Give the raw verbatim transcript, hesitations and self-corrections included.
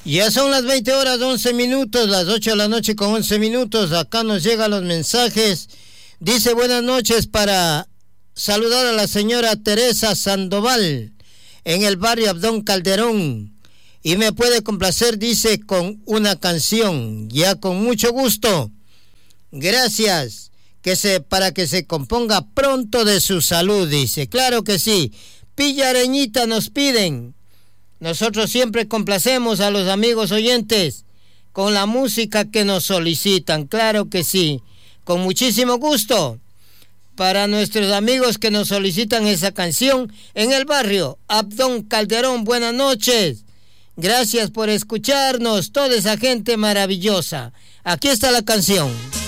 Ya son las veinte horas once minutos, las ocho de la noche con once minutos. Acá nos llegan los mensajes. Dice buenas noches para saludar a la señora Teresa Sandoval en el barrio Abdón Calderón. Y me puede complacer, dice, con una canción. Ya con mucho gusto. Gracias. Que se, para que se componga pronto de su salud, dice. Claro que sí. Pillareñita nos piden. Nosotros siempre complacemos a los amigos oyentes con la música que nos solicitan, claro que sí, con muchísimo gusto. Para nuestros amigos que nos solicitan esa canción en el barrio Abdón Calderón, buenas noches. Gracias por escucharnos, toda esa gente maravillosa. Aquí está la canción.